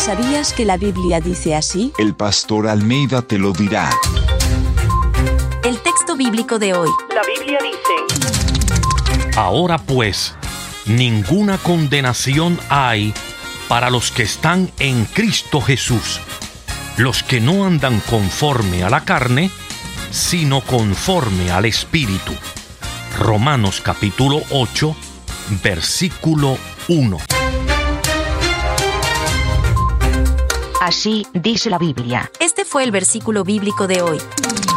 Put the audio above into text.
¿Sabías que la Biblia dice así? El pastor Almeida te lo dirá. El texto bíblico de hoy. La Biblia dice: Ahora pues, ninguna condenación hay para los que están en Cristo Jesús, los que no andan conforme a la carne, sino conforme al Espíritu. Romanos capítulo 8, versículo 1. Así dice la Biblia. Este fue el versículo bíblico de hoy.